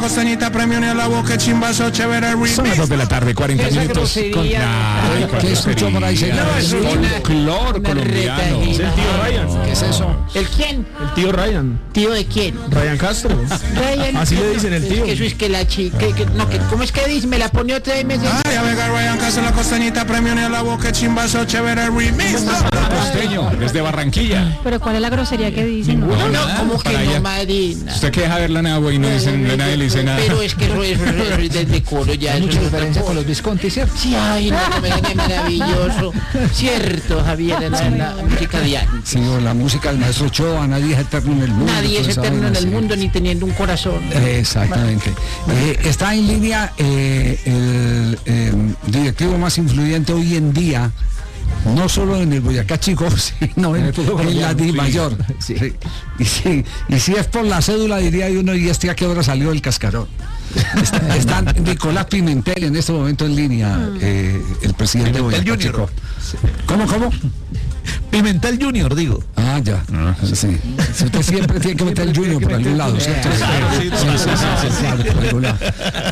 costañita, premio ni a la boca, chimbazo, chévere, remix. Son las 2 de la tarde, 40 minutos. ¿Qué escuchó por ahí, señor? No, es folclor colombiano. Es el tío Ryan. ¿Qué es eso? ¿El quién? El tío Ryan. ¿Tío de quién? Ryan Castro. Ryan. Así le dicen el tío. Que eso es que la chica, ¿cómo es que dice? Me la pone otra vez. Ay, a ver, Ryan Castro, la costañita, premio ni a la boca, chimbazo, chévere, remix. Costeño, desde Barranquilla. Pero ¿cuál es la grosería que dice? No, nada, como que para no, ella. Marina. Usted que deja verla en agua y no nadie le dice nada. Pero es que eso es del decoro ya. Hay eso mucha es diferencia con los Visconti, ¿cierto? Sí, ay, no, me maravilloso. Cierto, Javier, la música de antes. Sí, o la música del maestro Ochoa, nadie es eterno en el mundo. Nadie es toda esa eterno en vaina, el sí. mundo ni teniendo un corazón. Exactamente. Está en línea el directivo más influyente hoy en día, no solo en el Boyacá Chico, sino en la DIMAYOR. Sí. Y si es por la cédula, diría uno, ¿y a qué hora salió el cascarón? Está Nicolás Pimentel en este momento en línea, el presidente de Boyacá Chico. ¿Cómo? Pimentel Junior, digo. Ah, ya. Sí. Si usted siempre tiene que meter el Junior por algún lado, ¿cierto? Sí, claro, por algún lado.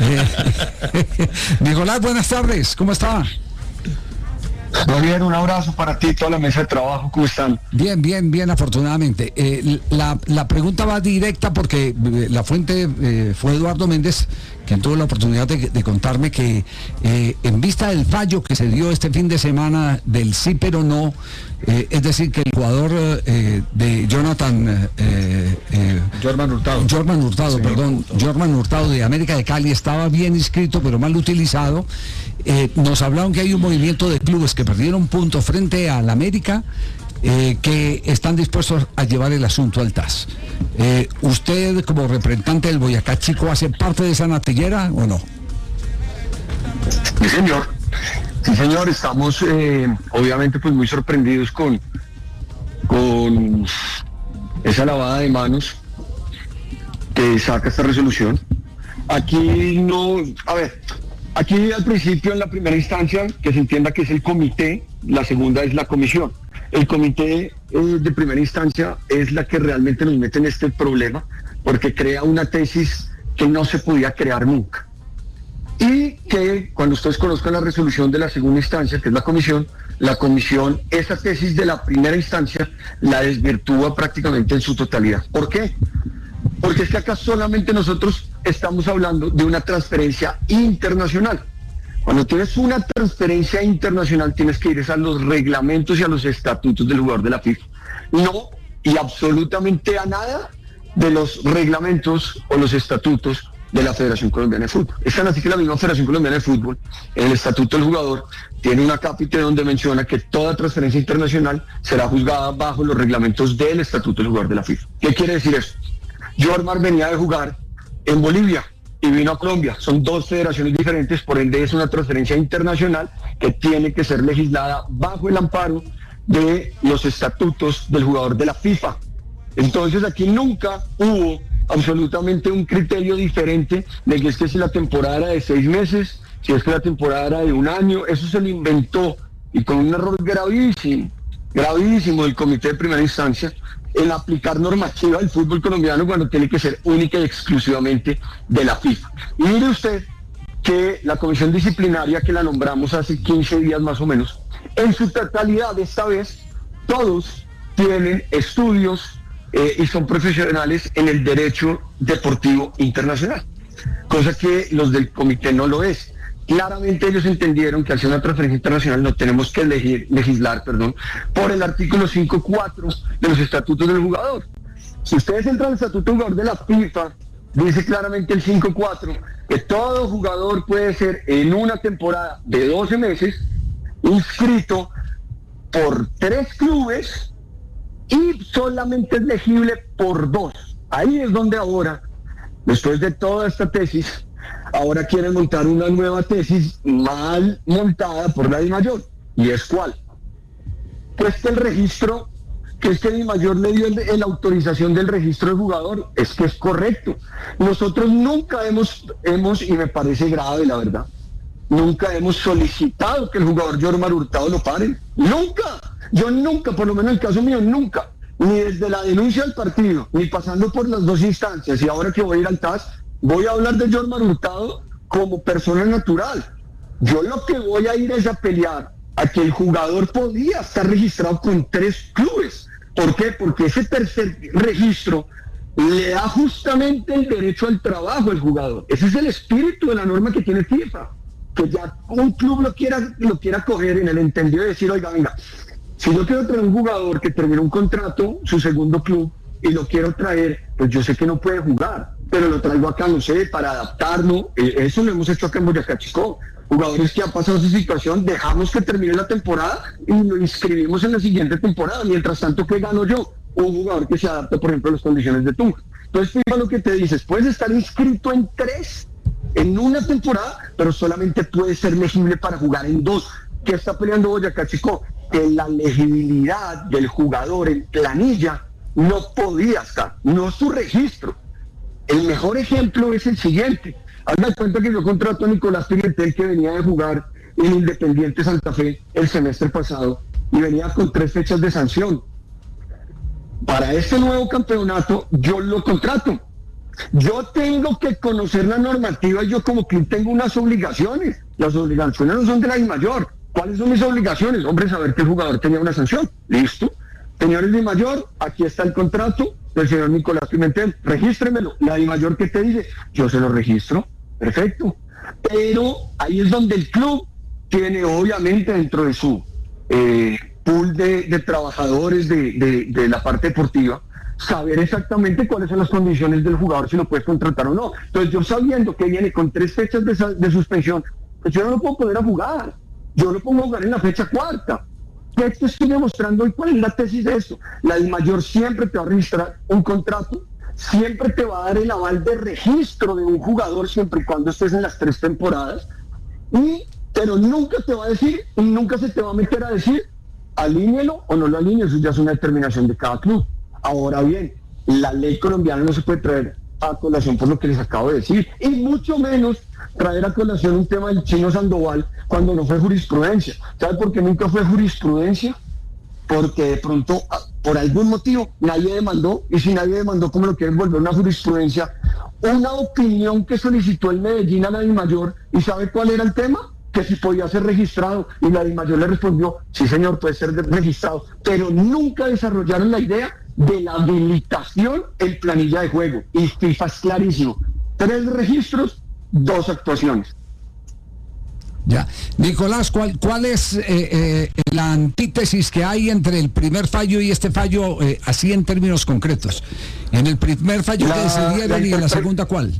Nicolás, buenas tardes. ¿Cómo está? Muy bien, un abrazo para ti, toda la mesa de trabajo, ¿cómo están? Bien, afortunadamente. La pregunta va directa porque la fuente fue Eduardo Méndez, quien tuvo la oportunidad de contarme que en vista del fallo que se dio este fin de semana del sí pero no, es decir, que el jugador de Jorman Hurtado de América de Cali estaba bien inscrito pero mal utilizado, nos hablaron que hay un movimiento de clubes que perdieron puntos frente al América, que están dispuestos a llevar el asunto al TAS. ¿Usted como representante del Boyacá Chico hace parte de esa natillera o no? Sí señor, estamos obviamente pues muy sorprendidos con esa lavada de manos que saca esta resolución. Aquí al principio, en la primera instancia, que se entienda que es el comité, la segunda es la comisión. El comité de primera instancia es la que realmente nos mete en este problema, porque crea una tesis que no se podía crear nunca. Y que cuando ustedes conozcan la resolución de la segunda instancia, que es la comisión, esa tesis de la primera instancia la desvirtúa prácticamente en su totalidad. ¿Por qué? Porque es que acá solamente nosotros estamos hablando de una transferencia internacional. Cuando tienes una transferencia internacional tienes que ir a los reglamentos y a los estatutos del jugador de la FIFA. No, y absolutamente a nada de los reglamentos o los estatutos de la Federación Colombiana de Fútbol. Es tan así que la misma Federación Colombiana de Fútbol, en el estatuto del jugador, tiene una capítulo donde menciona que toda transferencia internacional será juzgada bajo los reglamentos del estatuto del jugador de la FIFA. ¿Qué quiere decir esto? Jorman venía de jugar en Bolivia y vino a Colombia. Son dos federaciones diferentes, por ende es una transferencia internacional que tiene que ser legislada bajo el amparo de los estatutos del jugador de la FIFA. Entonces aquí nunca hubo absolutamente un criterio diferente de que es que si la temporada era de 6 meses, si es que la temporada era de 1 año, eso se lo inventó y con un error gravísimo del comité de primera instancia, el aplicar normativa al fútbol colombiano cuando tiene que ser única y exclusivamente de la FIFA. Y mire usted que la comisión disciplinaria que la nombramos hace 15 días más o menos, en su totalidad esta vez, todos tienen estudios y son profesionales en el derecho deportivo internacional, cosa que los del comité no lo es. Claramente ellos entendieron que al ser una transferencia internacional no tenemos que legislar por el artículo 5.4 de los estatutos del jugador. Si ustedes entran al estatuto del jugador de la FIFA, dice claramente el 5.4 que todo jugador puede ser en una temporada de 12 meses inscrito por 3 clubes y solamente es legible por 2. Ahí es donde ahora, después de toda esta tesis, ahora quieren montar una nueva tesis mal montada por la DIMAYOR. ¿Y es cuál? Pues que el registro, que es que DIMAYOR le dio la autorización del registro del jugador, es que es correcto. Nosotros nunca hemos, y me parece grave la verdad, nunca hemos solicitado que el jugador Jorman Hurtado lo paren. Nunca. Yo nunca, por lo menos en el caso mío, nunca. Ni desde la denuncia del partido, ni pasando por las 2 instancias, y ahora que voy a ir al TAS, voy a hablar de Jorman Hurtado como persona natural. Yo lo que voy a ir es a pelear a que el jugador podía estar registrado con 3 clubes. ¿Por qué? Porque ese tercer registro le da justamente el derecho al trabajo al jugador. Ese es el espíritu de la norma que tiene FIFA. Que ya un club lo quiera coger en el entendido de decir, oiga, venga, si yo quiero traer un jugador que terminó un contrato, su segundo club, y lo quiero traer, pues yo sé que no puede jugar, pero lo traigo acá, no sé, para adaptarlo. Eso lo hemos hecho acá en Boyacá Chico. Jugadores que han pasado esa situación, dejamos que termine la temporada y lo inscribimos en la siguiente temporada. Mientras tanto, ¿qué gano yo? Un jugador que se adapta, por ejemplo, a las condiciones de Tunja. Entonces, fíjate lo que te dices, puedes estar inscrito en 3 en una temporada, pero solamente puede ser elegible para jugar en 2. ¿Qué está peleando Boyacá Chico? Que la elegibilidad del jugador en planilla no podía estar, no su registro. El mejor ejemplo es el siguiente. Hazme cuenta que yo contrato a Nicolás Pimentel, que venía de jugar en Independiente Santa Fe el semestre pasado y venía con 3 fechas de sanción. Para este nuevo campeonato yo lo contrato. Yo tengo que conocer la normativa y yo como club tengo unas obligaciones. Las obligaciones no son de la DIMAYOR. ¿Cuáles son mis obligaciones? Hombre, saber que el jugador tenía una sanción. Listo. Señores DIMAYOR, aquí está el contrato del señor Nicolás Pimentel. Regístremelo. La DIMAYOR, ¿qué te dice? Yo se lo registro. Perfecto. Pero ahí es donde el club tiene, obviamente, dentro de su pool de trabajadores de la parte deportiva, saber exactamente cuáles son las condiciones del jugador, si lo puedes contratar o no. Entonces, yo sabiendo que viene con 3 fechas de suspensión, pues yo no lo puedo poner a jugar. Yo lo pongo a jugar en la fecha 4. ¿Qué te estoy demostrando y cuál es la tesis de esto? La DIMAYOR siempre te va a registrar un contrato, siempre te va a dar el aval de registro de un jugador siempre y cuando estés en las 3 temporadas, pero nunca te va a decir, y nunca se te va a meter a decir, alíñelo o no lo alíñelo, eso ya es una determinación de cada club. Ahora bien, la ley colombiana no se puede traer a colación por lo que les acabo de decir, y mucho menos traer a colación un tema del Chino Sandoval cuando no fue jurisprudencia. ¿Sabe por qué nunca fue jurisprudencia? Porque de pronto, por algún motivo, nadie demandó, y si nadie demandó, ¿cómo lo quieren volver una jurisprudencia? Una opinión que solicitó el Medellín a la DIMAYOR, ¿y sabe cuál era el tema? Que si podía ser registrado, y la DIMAYOR le respondió, sí señor, puede ser registrado, pero nunca desarrollaron la idea de la habilitación en planilla de juego, y FIFA es clarísimo, 3 registros, 2 actuaciones. Ya. Nicolás, ¿cuál es la antítesis que hay entre el primer fallo y este fallo, así en términos concretos? En el primer fallo que decidieron y en la segunda, ¿cuál?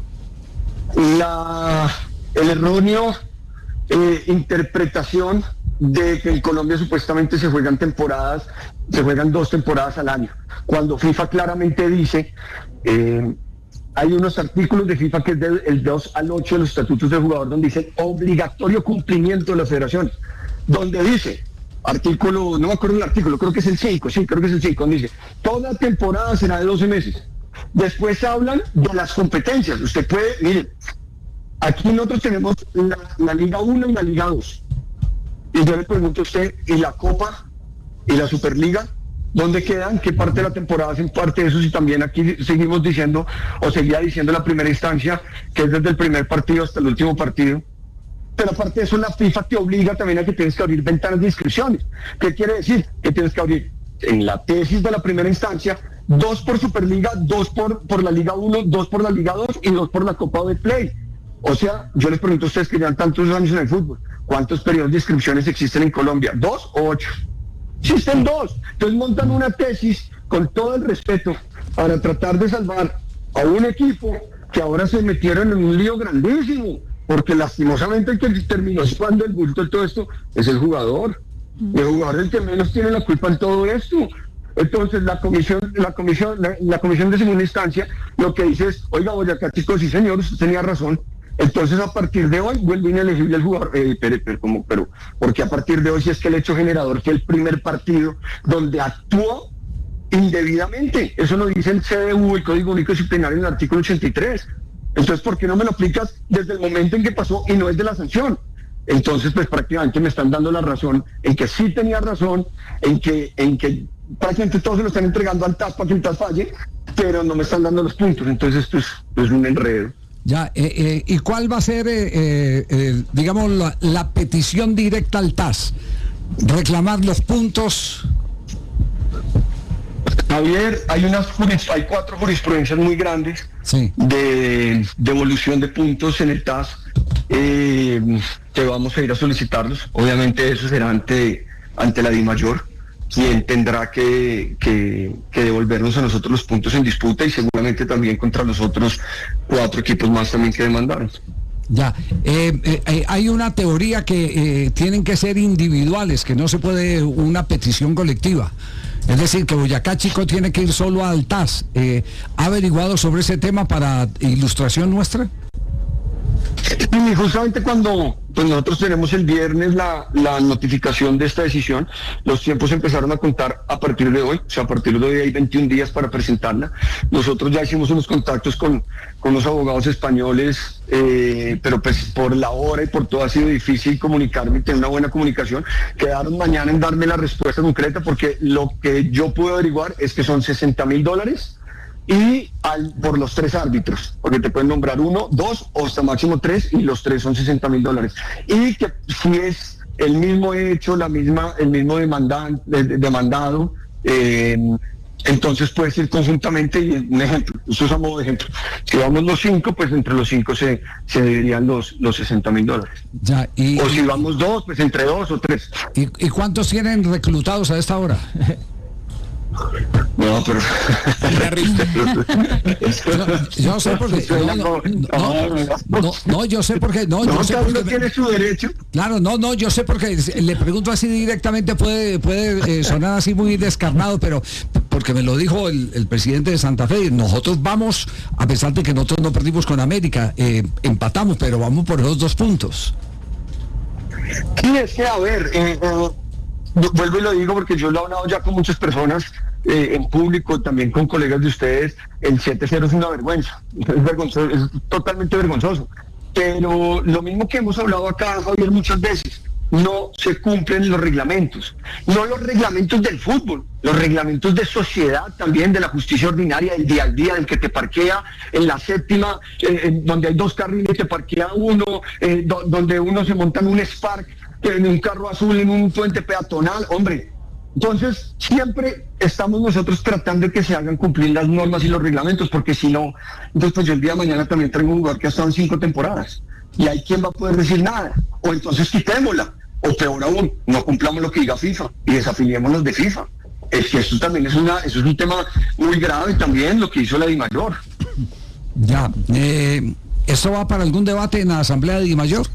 El erróneo interpretación de que en Colombia supuestamente se juegan 2 temporadas al año, cuando FIFA claramente dice, hay unos artículos de FIFA que es del 2 al 8 de los estatutos del jugador, donde dice obligatorio cumplimiento de la federación, donde dice, artículo, no me acuerdo el artículo, creo que es el 5, sí, creo que es el 5, donde dice, toda temporada será de 12 meses. Después hablan de las competencias. Usted puede, miren, aquí nosotros tenemos la Liga 1 y la Liga 2. Y yo le pregunto a usted, ¿y la Copa y la Superliga? ¿Dónde quedan? ¿Qué parte de la temporada hacen parte de eso? Si también aquí seguimos diciendo, o seguía diciendo la primera instancia, que es desde el primer partido hasta el último partido. Pero aparte de eso, la FIFA te obliga también a que tienes que abrir ventanas de inscripciones. ¿Qué quiere decir? Que tienes que abrir, en la tesis de la primera instancia, 2 por Superliga, 2 por la Liga 1, 2 por la Liga 2 y 2 por la Copa de Play. O sea, yo les pregunto a ustedes que llevan tantos años en el fútbol, ¿cuántos periodos de inscripciones existen en Colombia? ¿2 o 8? Existen 2. Entonces montan una tesis con todo el respeto para tratar de salvar a un equipo que ahora se metieron en un lío grandísimo, porque lastimosamente el que terminó jugando el bulto de todo esto es el jugador. El jugador es el que menos tiene la culpa en todo esto. Entonces la comisión de segunda instancia lo que dice es, oiga Boyacá Chico, sí señor, usted tenía razón. Entonces a partir de hoy vuelve inelegible el jugador, pero porque a partir de hoy si es que el hecho generador fue el primer partido donde actuó indebidamente, eso lo dice el CDU, el Código Único Disciplinario, en el artículo 83. Entonces ¿por qué no me lo aplicas desde el momento en que pasó y no es de la sanción? Entonces pues prácticamente me están dando la razón en que sí tenía razón, en que prácticamente todos se lo están entregando al TAS para que el TAS falle, pero no me están dando los puntos, entonces esto es un enredo. Ya, ¿y cuál va a ser, digamos, la petición directa al TAS? ¿Reclamar los puntos? Javier, hay 4 jurisprudencias muy grandes de devolución de puntos en el TAS, que vamos a ir a solicitarlos. Obviamente eso será ante la DIMAYOR, quien tendrá que devolvernos a nosotros los puntos en disputa, y seguramente también contra los otros 4 equipos más también que demandaron. Ya, hay una teoría que tienen que ser individuales, que no se puede una petición colectiva. Es decir, que Boyacá Chico tiene que ir solo al TAS. ¿Ha averiguado sobre ese tema para ilustración nuestra? Y justamente cuando nosotros tenemos el viernes la notificación de esta decisión, los tiempos empezaron a contar a partir de hoy. O sea, a partir de hoy hay 21 días para presentarla. Nosotros ya hicimos unos contactos con los abogados españoles, pero pues por la hora y por todo ha sido difícil comunicarme y tener una buena comunicación. Quedaron mañana en darme la respuesta concreta, porque lo que yo pude averiguar es que son $60,000 y por los 3 árbitros, porque te pueden nombrar 1, 2 o hasta máximo 3, y los 3 son $60,000. Y que si es el mismo hecho, el mismo demandado, entonces puede ser conjuntamente. Y un ejemplo, eso es a modo de ejemplo, si vamos los 5, pues entre los 5 se dividirían los $60,000. Ya, o si vamos 2, pues entre 2 o 3. ¿Y cuántos tienen reclutados a esta hora? No, pero yo sé porque yo sé porque tiene su derecho. Claro, yo sé porque le pregunto así directamente, puede sonar así muy descarnado, pero porque me lo dijo el presidente de Santa Fe. Nosotros vamos, a pesar de que nosotros no perdimos con América, empatamos, pero vamos por los 2 puntos. Sí, es que a ver, vuelvo y lo digo porque yo lo he hablado ya con muchas personas en público, también con colegas de ustedes. El 7-0 es una vergüenza, es totalmente vergonzoso. Pero lo mismo que hemos hablado acá, Javier, muchas veces, no se cumplen los reglamentos. No los reglamentos del fútbol, los reglamentos de sociedad también, de la justicia ordinaria, del día al día, del que te parquea en la séptima, donde hay 2 carriles, te parquea uno, donde uno se monta en un Spark, en un carro azul, en un puente peatonal, hombre. Entonces, siempre estamos nosotros tratando de que se hagan cumplir las normas y los reglamentos, porque si no, entonces pues yo el día de mañana también traigo un jugador que ha estado en 5 temporadas, y hay quien va a poder decir nada, o entonces quitémosla, o peor aún, no cumplamos lo que diga FIFA, y desafiliémonos de FIFA. Es que eso también eso es un tema muy grave también, lo que hizo la DIMAYOR. Ya, ¿eso va para algún debate en la asamblea de DIMAYOR?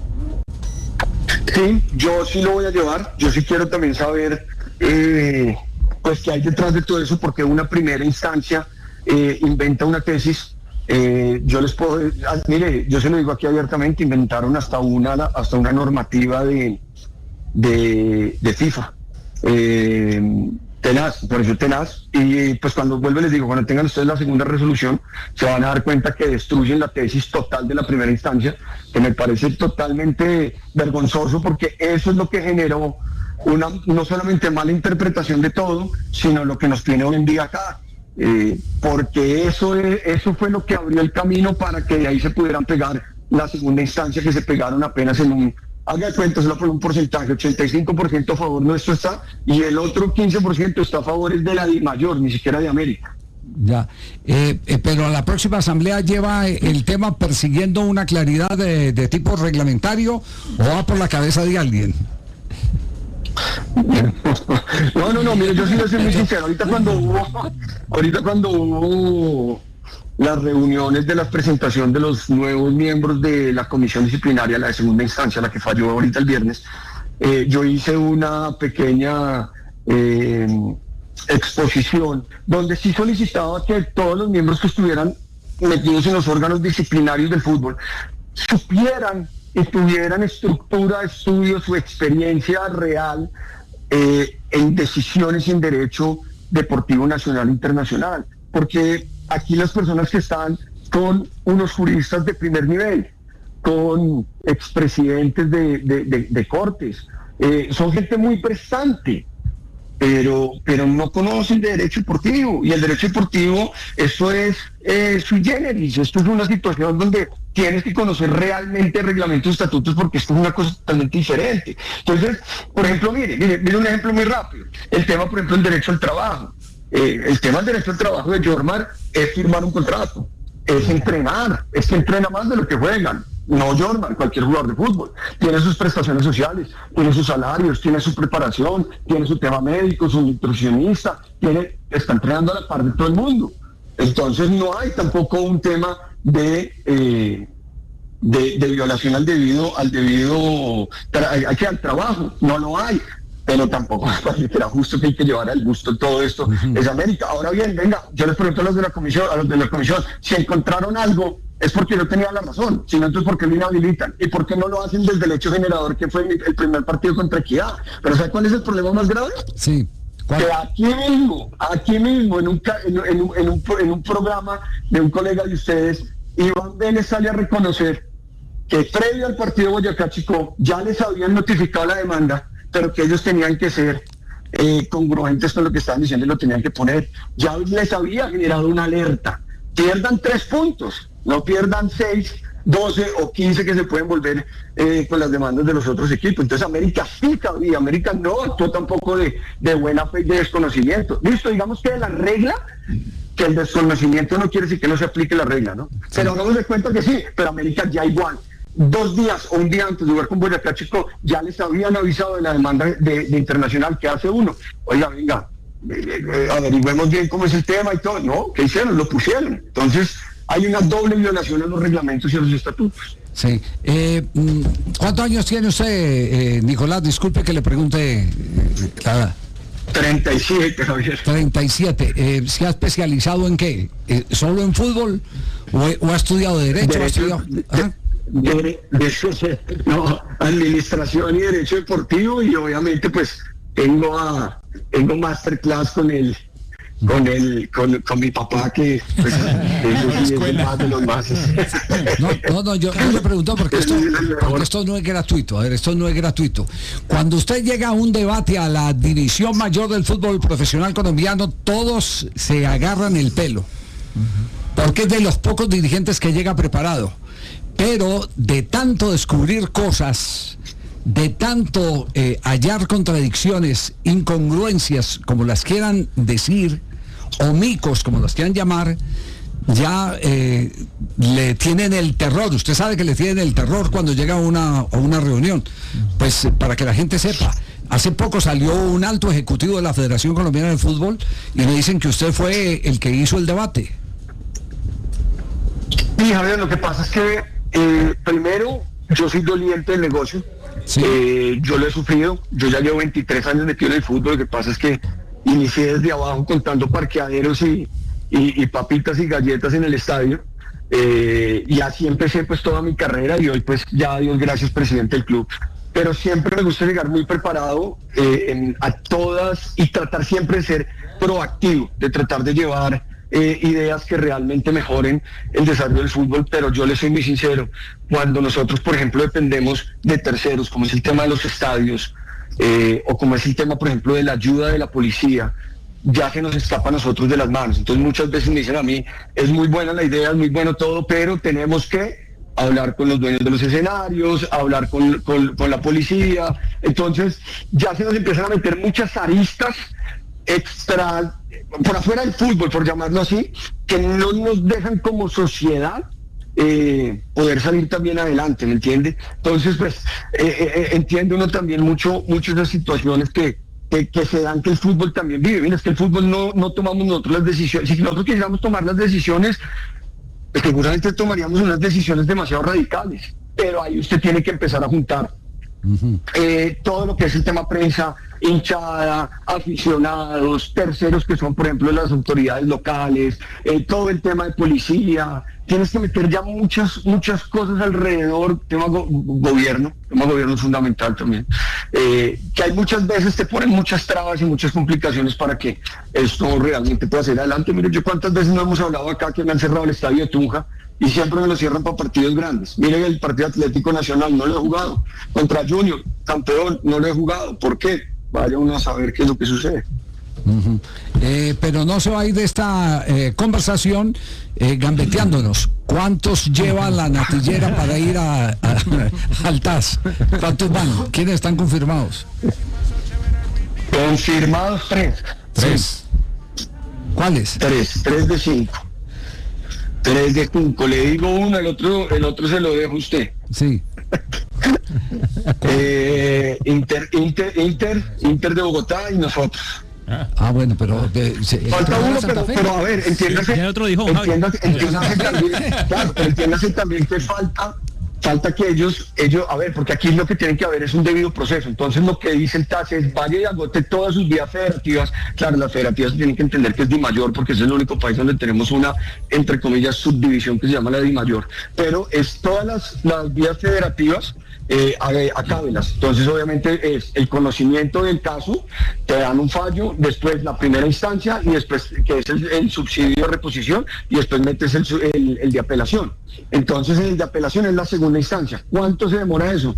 Sí, yo sí lo voy a llevar. Yo sí quiero también saber pues qué hay detrás de todo eso, porque una primera instancia inventa una tesis. Yo les puedo, mire, yo se lo digo aquí abiertamente, inventaron hasta una normativa de FIFA. Tenaz, por eso tenaz. Y pues cuando vuelvo les digo, cuando tengan ustedes la segunda resolución, se van a dar cuenta que destruyen la tesis total de la primera instancia, que me parece totalmente vergonzoso, porque eso es lo que generó una no solamente mala interpretación de todo, sino lo que nos tiene hoy en día acá. Porque eso fue lo que abrió el camino para que de ahí se pudieran pegar la segunda instancia, que se pegaron apenas en un... Haga de cuenta, solo por un porcentaje, 85% a favor nuestro está, y el otro 15% está a favor es de la DIMAYOR, ni siquiera de América. Ya, pero la próxima asamblea lleva el tema persiguiendo una claridad de tipo reglamentario, o va por la cabeza de alguien. No, mire, yo sí voy a ser muy sincero. Ahorita cuando hubo las reuniones de la presentación de los nuevos miembros de la comisión disciplinaria, la de segunda instancia, la que falló ahorita el viernes, yo hice una pequeña exposición donde sí solicitaba que todos los miembros que estuvieran metidos en los órganos disciplinarios del fútbol supieran y tuvieran estructura, estudios o experiencia real en decisiones y en derecho deportivo nacional e internacional, porque aquí las personas que están son unos juristas de primer nivel, con expresidentes de cortes, son gente muy prestante. pero no conocen de derecho deportivo, y el derecho deportivo, esto es sui generis, esto es una situación donde tienes que conocer realmente reglamentos, estatutos, porque esto es una cosa totalmente diferente. Entonces, por ejemplo, mire un ejemplo muy rápido, el tema, por ejemplo, del derecho al trabajo. El tema del derecho al trabajo de Jormar es firmar un contrato, es entrenar, es que entrena más de lo que juegan. No Jormar, cualquier jugador de fútbol. Tiene sus prestaciones sociales, tiene sus salarios, tiene su preparación, tiene su tema médico, su nutricionista, está entrenando a la par de todo el mundo. Entonces no hay tampoco un tema de violación al trabajo, no lo hay. Pero tampoco me parece que era justo que hay que llevar al gusto todo esto. Es América. Ahora bien, venga, yo les pregunto a los de la comisión, si encontraron algo, es porque no tenía la razón, sino entonces porque lo inhabilitan. ¿Y por qué no lo hacen desde el hecho generador, que fue el primer partido contra Equidad? Pero ¿sabe cuál es el problema más grave? Sí. ¿Cuál? Que aquí mismo, en un programa de un colega de ustedes, Iván Vélez sale a reconocer que previo al partido de Boyacá Chicó ya les habían notificado la demanda, pero que ellos tenían que ser congruentes con lo que estaban diciendo y lo tenían que poner. Ya les había generado una alerta. Pierdan 3 puntos, no pierdan 6, 12 o 15 que se pueden volver con las demandas de los otros equipos. Entonces América sí sabía, América no actuó tampoco de buena fe y de desconocimiento. Listo, digamos que de la regla, que el desconocimiento no quiere decir que no se aplique la regla, ¿no? Sí. Pero damos de cuenta que sí, pero América ya igual. 2 días o un día antes de jugar con Boyacá Chico, ya les habían avisado de la demanda de Internacional que hace uno. Oiga, venga, averigüemos bien cómo es el tema y todo. No, ¿qué hicieron? Lo pusieron. Entonces, hay una doble violación a los reglamentos y a los estatutos. Sí. ¿Cuántos años tiene usted, Nicolás? Disculpe que le pregunte la edad. 37, Javier. 37. ¿Se ha especializado en qué? ¿Solo en fútbol? ¿O ha estudiado Derecho? No, administración y derecho deportivo, y obviamente pues tengo masterclass con mi papá, que pues, es más de los más. No, yo le pregunto porque esto no es gratuito. A ver, esto no es gratuito. Cuando usted llega a un debate a la división mayor del fútbol profesional colombiano, todos se agarran el pelo, porque es de los pocos dirigentes que llega preparado. Pero de tanto descubrir cosas, de tanto hallar contradicciones, incongruencias, como las quieran decir, o micos, como las quieran llamar, ya le tienen el terror. Usted sabe que le tienen el terror cuando llega a una reunión. Pues para que la gente sepa, hace poco salió un alto ejecutivo de la Federación Colombiana de Fútbol y me dicen que usted fue el que hizo el debate. Sí, Javier, lo que pasa es que primero, yo soy doliente del negocio. Sí. Yo lo he sufrido. Yo ya llevo 23 años metido en el fútbol. Lo que pasa es que inicié desde abajo contando parqueaderos y papitas y galletas en el estadio. Y así empecé pues toda mi carrera, y hoy pues ya, Dios gracias, presidente del club. Pero siempre me gusta llegar muy preparado a todas, y tratar siempre de ser proactivo, de tratar de llevar ideas que realmente mejoren el desarrollo del fútbol. Pero yo les soy muy sincero, cuando nosotros, por ejemplo, dependemos de terceros, como es el tema de los estadios, o como es el tema, por ejemplo, de la ayuda de la policía, ya se nos escapa a nosotros de las manos. Entonces muchas veces me dicen a mí, es muy buena la idea, es muy bueno todo, pero tenemos que hablar con los dueños de los escenarios, hablar con la policía. Entonces ya se nos empiezan a meter muchas aristas extra, por afuera del fútbol, por llamarlo así, que no nos dejan como sociedad poder salir también adelante, ¿me entiende? Entonces pues entiende uno también mucho esas situaciones que se dan, que el fútbol también vive. Mira, es que el fútbol no tomamos nosotros las decisiones. Si nosotros quisiéramos tomar las decisiones, pues seguramente tomaríamos unas decisiones demasiado radicales, pero ahí usted tiene que empezar a juntar todo lo que es el tema prensa, hinchada, aficionados, terceros que son, por ejemplo, las autoridades locales, todo el tema de policía. Tienes que meter ya muchas cosas alrededor. Tema gobierno es fundamental también, que hay muchas veces te ponen muchas trabas y muchas complicaciones para que esto realmente pueda salir adelante. Mire, yo cuántas veces no hemos hablado acá que me han cerrado el estadio de Tunja y siempre me lo cierran para partidos grandes. Miren, el partido Atlético Nacional no lo he jugado, contra Junior, campeón, no lo he jugado. ¿Por qué? vaya uno a saber qué es lo que sucede. Pero no se va a ir de esta conversación gambeteándonos. ¿Cuántos lleva la natillera para ir al TAS? ¿Cuántos van? ¿Quiénes están confirmados? Confirmados 3. Sí. ¿Cuáles? 3 de 5. 3 de 5. Le digo uno, el otro se lo dejo a usted. Sí. Inter de Bogotá y nosotros. Bueno, pero falta uno, pero a ver, entiéndase. Ya otro dijo, entiéndase también que falta que ellos, a ver, porque aquí lo que tienen que haber es un debido proceso. Entonces lo que dice el TAS es vaya y agote todas sus vías federativas. Claro, las federativas tienen que entender que es DIMAYOR, porque es el único país donde tenemos una, entre comillas, subdivisión que se llama la DIMAYOR. Pero es todas las vías federativas, acábelas. Entonces obviamente es el conocimiento del caso, te dan un fallo, después la primera instancia y después que es el subsidio de reposición y después metes el de apelación. Entonces el de apelación es la segunda instancia. ¿Cuánto se demora eso?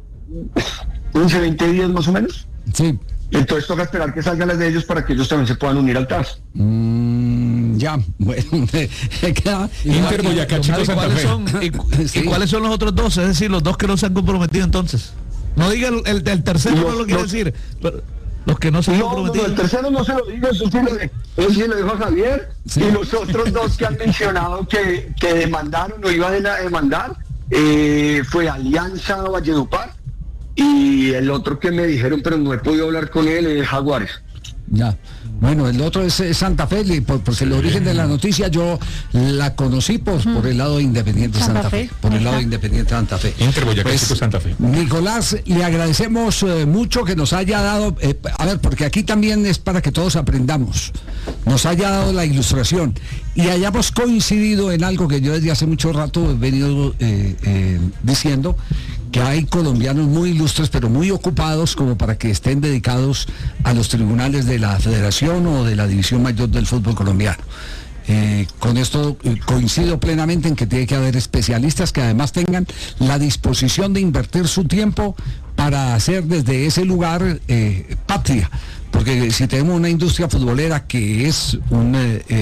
15, 20 días más o menos. Sí. Entonces toca esperar que salgan las de ellos para que ellos también se puedan unir al TAS. Ya, bueno, Inter Boyacá Chico Santa Fe. ¿Y cuáles son los otros dos? Es decir, los dos que no se han comprometido entonces. No diga el tercero, no lo quiere decir. Pero los que no se han comprometido. El tercero no se lo digo, eso sí lo dijo Javier. Sí. Y los otros dos que han mencionado que demandaron o iban a demandar fue Alianza Valledupar y el otro que me dijeron, pero no he podido hablar con él, es Jaguares. Ya. Bueno, el otro es Santa Fe, porque el origen de la noticia yo la conocí por el lado de Independiente Santa Fe. Por el lado de Independiente Santa Fe. Inter Boyacá Chico Santa Fe. Nicolás, le agradecemos mucho que nos haya dado, a ver, porque aquí también es para que todos aprendamos, nos haya dado la ilustración y hayamos coincidido en algo que yo desde hace mucho rato he venido diciendo, que hay colombianos muy ilustres pero muy ocupados como para que estén dedicados a los tribunales de la Federación o de la División Mayor del fútbol colombiano. Con esto coincido plenamente en que tiene que haber especialistas que además tengan la disposición de invertir su tiempo para hacer desde ese lugar patria, porque si tenemos una industria futbolera que es un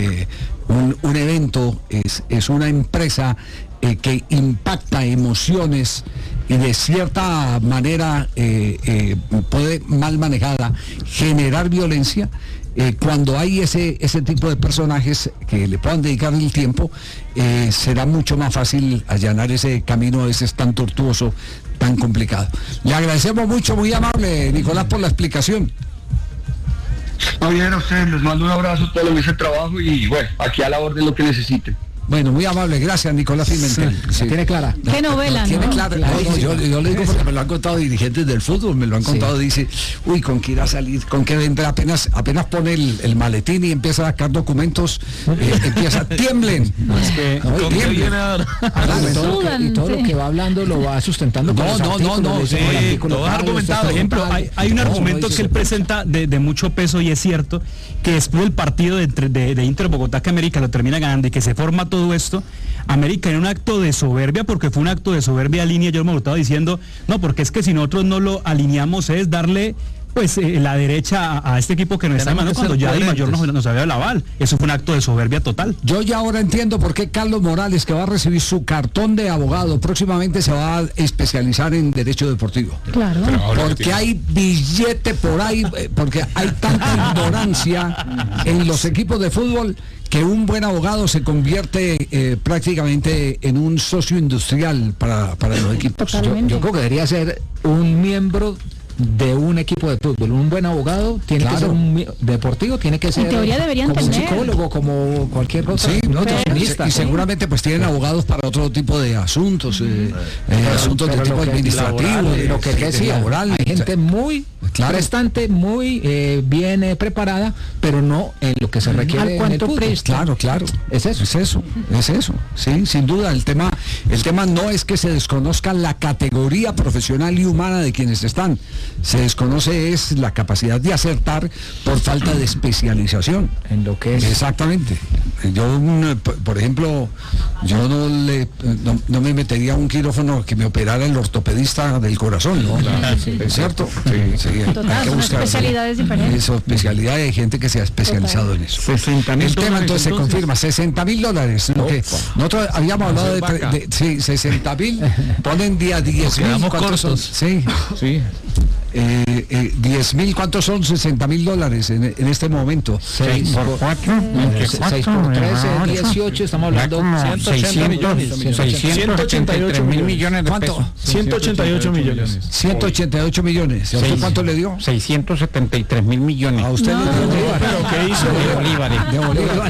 evento, es una empresa que impacta emociones y de cierta manera puede, mal manejada, generar violencia. Cuando hay ese tipo de personajes que le puedan dedicar el tiempo, será mucho más fácil allanar ese camino a veces tan tortuoso, tan complicado. Le agradecemos mucho, muy amable, Nicolás, por la explicación. Bien, a ustedes les mando un abrazo a todos los que hacen trabajo y bueno, aquí a la orden lo que necesiten. Bueno, muy amable, gracias Nicolás Pimentel. Sí. ¿Tiene clara? ¿Qué novela? Tiene clara. Yo le digo porque me lo han contado dirigentes del fútbol, me lo han contado, dice, uy, ¿con qué irá a salir? ¿Con qué vendrá? Apenas pone el maletín y empieza a sacar documentos, tiemblen. Es que, y todo lo que va hablando lo va sustentando. No, lo va argumentado. Por ejemplo, hay un argumento que él presenta de mucho peso y es cierto, que después del partido de Inter Bogotá que América lo termina ganando y que se forma todo esto, América en un acto de soberbia, porque fue un acto de soberbia línea, yo me lo estaba diciendo, no, porque es que si nosotros no lo alineamos es darle pues la derecha a este equipo que nos está mandando cuando ya DIMAYOR nos había dado el aval. Eso fue un acto de soberbia total. Yo ya ahora entiendo por qué Carlos Morales, que va a recibir su cartón de abogado, próximamente se va a especializar en derecho deportivo. Claro. Porque hay billete por ahí, porque hay tanta ignorancia en los equipos de fútbol que un buen abogado se convierte prácticamente en un socio industrial para los equipos. Yo creo que debería ser un miembro de un equipo de fútbol. Un buen abogado tiene que ser un deportivo, tiene que ser en teoría deberían como tener un psicólogo, como cualquier otro. Sí, y seguramente pues tienen abogados para otro tipo de asuntos, asuntos de tipo administrativo, lo que decía, laboral. Hay gente muy prestante, muy bien preparada, pero no en lo que se requiere en el fútbol. Claro. Es eso. Sí, sin duda, el tema no es que se desconozca la categoría profesional y humana de quienes están. Se desconoce es la capacidad de acertar por falta de especialización en lo que es. Exactamente. Yo, por ejemplo, yo no me metería un quirófano que me operara el ortopedista del corazón, ¿no? Claro, sí. ¿Es cierto? Sí. Total, hay que son buscar especialidades diferentes. eso, especialidades de gente que se ha especializado en eso. 60.000 El tema entonces se entonces. confirma, $60.000. Nosotros habíamos hablado de 60.000, ponen día 10.000. Quedamos ¿cuántos son? cortos. Sí. 10.000, ¿cuántos son $60.000 en este momento? 6 por 4, 6 por 13, 18, estamos hablando de 688 mil millones de pesos. 188 millones. 188 millones. ¿A usted cuánto le dio? 673 mil millones. A usted le dio ¿Pero qué hizo? De bolívares. de Bolívar.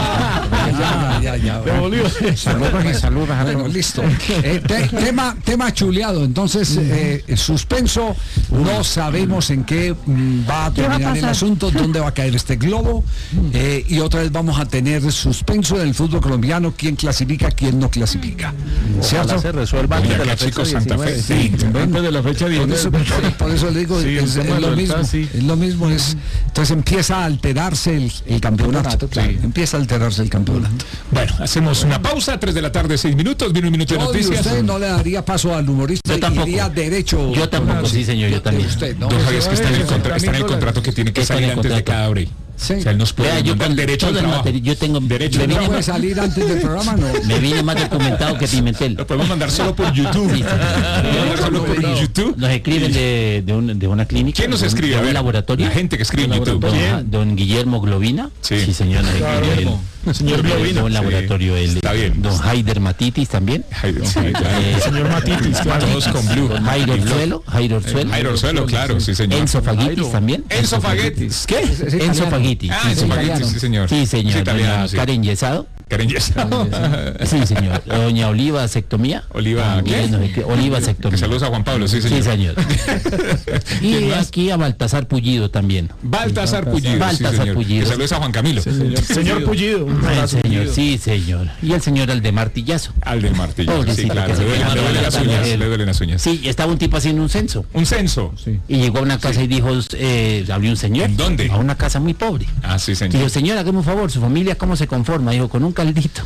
Ya. De Bolívar. Saludos. Bueno, listo. Tema chuleado. Entonces, suspenso. No sabemos en qué va a terminar el asunto, dónde va a caer este globo. Y otra vez vamos a tener suspenso del fútbol colombiano. ¿Quién clasifica, quién no clasifica? ¿Cierto? Se resuelva antes de la fecha 19. Sí, Antes de la fecha 19. por eso le digo, Sí, es lo mismo. Es lo mismo. Entonces empieza a alterarse el campeonato. Empieza a alterarse el campeonato. Bueno, hacemos una pausa, 3 de la tarde, 6 minutos, viene un minuto de noticias. Usted no le daría paso al humorista, Yo tampoco. iría derecho. Yo tampoco, sí señor, yo también. Usted, ¿no? Don Javier, es que está en el contrato que tiene que Está en salir el antes de contrato. cada break. Sí. O sea, él nos puede Vea, yo mandar con derecho al todo el trabajo. material, yo tengo Derecho al ¿No trabajo. puede salir antes del programa? No. me vine más documentado que Pimentel. Lo podemos mandar solo por YouTube. Sí, Podemos mandar solo por YouTube. Nos escriben de una clínica. ¿Quién nos escribe? De A un ver, laboratorio. la gente que escribe en YouTube. Don Guillermo Globina. Sí. Señor, nos escribe él. Señor Globina. De un laboratorio. Está bien. Don Haider Matitis también. Señor Matitis, claro. Todos con Blue. Don Jairo Orzuelo. Jairo Orzuelo, claro, sí señor. Enzo Fagitis también. Enzo Faguetis. ¿Qué? Enzo Fagitis. Ah, Enzo Faguetis, sí señor. Sí, señor. Sí, italiano, Doña sí. Karen Yesado. Karen Yesado. Sí, señor. Doña Oliva Sectomía. Oliva, ¿qué? Oliva Sectomía. Saludos a Juan Pablo, sí señor. Sí, señor. ¿Quién Y más? aquí a Baltasar Pullido también. Baltasar Pullido. Baltasar sí, señor. Pullido. Que saludos a Juan Camilo. Señor Pullido. Señor, sí, señor. Y el señor Aldemar Tillazo. Al del martillo. Pobrecito, Sí, claro. que se Le quema duelen las también. uñas. Le duelen las uñas. Sí, estaba un tipo haciendo un censo. Un censo. Y llegó a una casa y dijo, abrió un señor. ¿En dónde? A una casa muy pobre. Ah, sí, Dijo, señor. señor, hágame un favor, ¿su familia cómo se conforma? Dijo, con un caldito.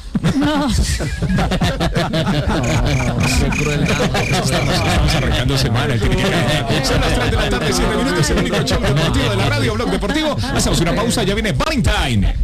Estamos arrancando semana. Son las 3 de la tarde, 7 minutos, el único show deportivo de la radio, Blog Deportivo. Hacemos una pausa, ya viene Valentine.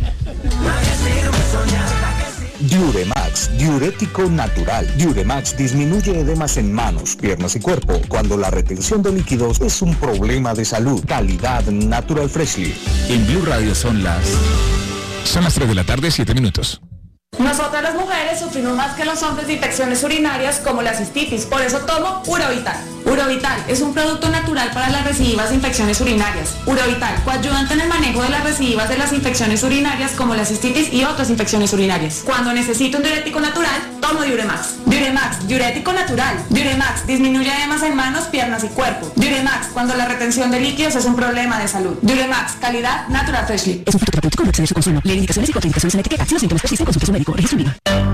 Diuremax, diurético natural. Diuremax disminuye edemas en manos, piernas y cuerpo cuando la retención de líquidos es un problema de salud. Calidad Natural Freshly. En Blue Radio son las 3 de la tarde, 7 minutos. Nosotras las mujeres sufrimos más que los hombres de infecciones urinarias como la cistitis, por eso tomo Urovital. Urovital es un producto natural para las recidivas de infecciones urinarias. Urovital, coayudante en el manejo de las recidivas de las infecciones urinarias como la cistitis y otras infecciones urinarias. Cuando necesito un diurético natural, tomo Diuremax. Diuremax, diurético natural. Diuremax, disminuye edemas en manos, piernas y cuerpo. Diuremax, cuando la retención de líquidos es un problema de salud. Diuremax, calidad Natural Freshly. Es un fruto terapéutico no excede su consumo. Leer indicaciones y contraindicaciones en etiqueta. Si los síntomas persisten, consulte a su médico. Registro UNIVA.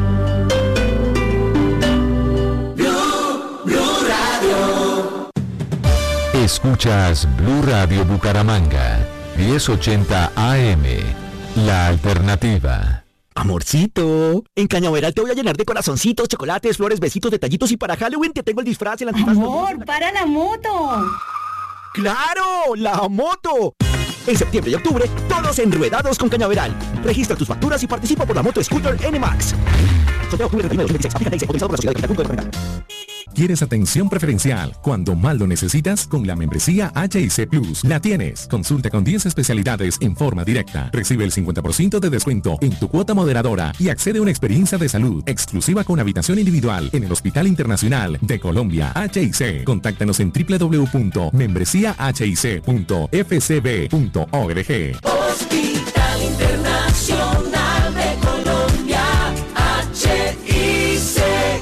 Escuchas Blue Radio Bucaramanga, 1080 AM, la alternativa. Amorcito, en Cañaveral te voy a llenar de corazoncitos, chocolates, flores, besitos, detallitos y para Halloween te tengo el disfraz, el antifaz. Amor, para la moto. ¡Claro! ¡La moto! En septiembre y octubre, todos enruedados con Cañaveral. Registra tus facturas y participa por la moto Scooter N-Max. Sorteo octubre 31 de 2026. Aplica ley autorizado por la Sociedad de Capital. ¿Quieres atención preferencial cuando más lo necesitas? Con la membresía HIC Plus la tienes. Consulta con 10 especialidades en forma directa. Recibe el 50% de descuento en tu cuota moderadora y accede a una experiencia de salud exclusiva con habitación individual en el Hospital Internacional de Colombia HIC. Contáctanos en www.membresíahic.fcb.org. Hospital Internacional de Colombia, HIC.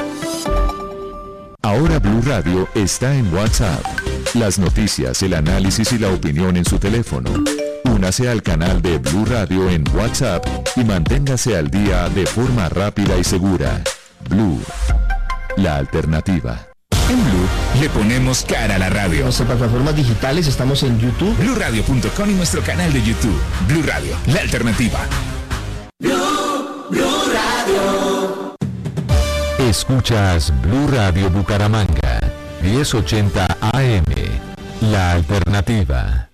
Ahora Blue Radio está en WhatsApp. Las noticias, el análisis y la opinión en su teléfono. Únase al canal de Blue Radio en WhatsApp y manténgase al día de forma rápida y segura. Blue, la alternativa. En Blue le ponemos cara a la radio. En nuestras plataformas digitales estamos en YouTube, BlueRadio.com y nuestro canal de YouTube. Blue Radio, la alternativa. Blue Blue Radio. Escuchas Blue Radio Bucaramanga, 1080 AM, la alternativa.